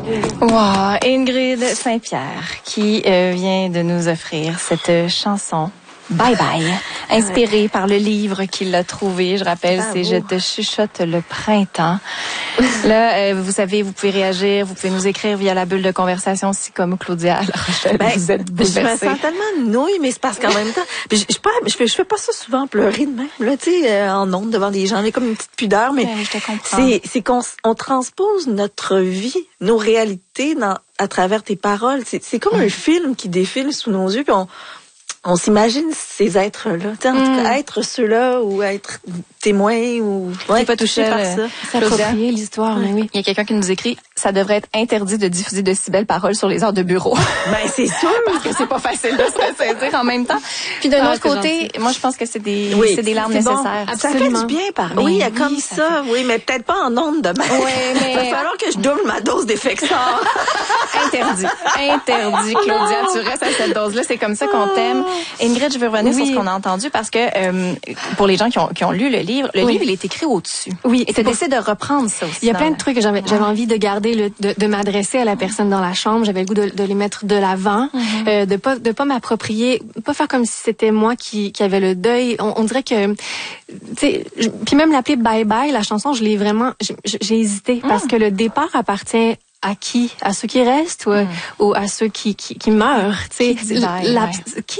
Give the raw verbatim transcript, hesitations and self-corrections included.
Wow, Ingrid Saint-Pierre qui euh, vient de nous offrir cette chanson Bye Bye, inspirée ouais. par le livre qu'il a trouvé. Je rappelle, ah, c'est beau. Je te chuchote le printemps. Là, euh, vous savez, vous pouvez réagir, vous pouvez nous écrire via la bulle de conversation si, comme Claudia, à La Rochelle, ben, vous êtes bouleversée. Je me sens tellement nouille, mais c'est parce qu'en même temps, je, je, je, fais, je fais pas ça souvent pleurer de même, là, tu sais, euh, en ondes devant des gens, j'ai comme une petite pudeur, mais ouais, je te comprends. c'est, c'est qu'on on transpose notre vie, nos réalités dans, à travers tes paroles. C'est, c'est comme mmh. un film qui défile sous nos yeux, puis on On s'imagine ces êtres-là, en mm. tout cas, être ceux-là ou être témoin ou ouais, pas touché par ça. S'approprier l'histoire, mais oui. Il y a quelqu'un qui nous écrit, ça devrait être interdit de diffuser de si belles paroles sur les heures de bureau. Ben c'est sûr, parce que c'est pas facile de se ressaisir en même temps. Puis d'un ah, autre côté, gentil. Moi je pense que c'est des, oui, c'est des larmes c'est nécessaires. Bon. Ça fait du bien par. Oui, oui, comme ça, ça oui, mais peut-être pas en ondes demain. Oui, mais il va falloir que je double ma dose d'Effexor. Interdit, interdit, Claudia. Tu restes à cette dose-là. C'est comme ça qu'on t'aime. Ingrid, je veux revenir oui. sur ce qu'on a entendu parce que euh, pour les gens qui ont, qui ont lu le livre, le oui. livre, il est écrit au-dessus. Oui. Et tu as décidé de reprendre ça aussi. Il y a plein de trucs que j'avais, j'avais envie de garder, le, de, de m'adresser à la personne dans la chambre. J'avais le goût de, de les mettre de l'avant, mm-hmm. euh, de pas, de pas m'approprier, pas faire comme si c'était moi qui, qui avait le deuil. On, on dirait que, tu sais, puis même l'appeler Bye Bye, la chanson, je l'ai vraiment, j'ai, j'ai hésité mm. parce que le départ appartient à qui? À ceux qui restent ou, mm. ou à ceux qui, qui, qui meurent? Qui dit bye, la, ouais. qui